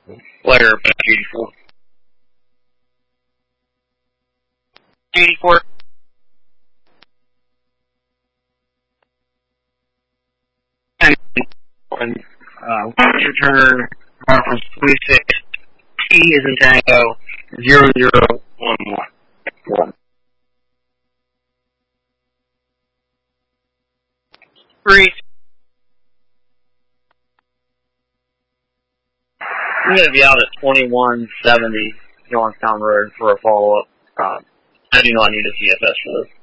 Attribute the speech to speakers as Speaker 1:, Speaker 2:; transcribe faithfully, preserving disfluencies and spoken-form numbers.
Speaker 1: Player back eighty-four. eighty-four. And, uh, return reference twenty-six. T is in Tango. Zero zero one one. One. Three. I'm going to be out at twenty-one seventy Youngstown Road for a follow-up. Uh, I do not need a C F S for this.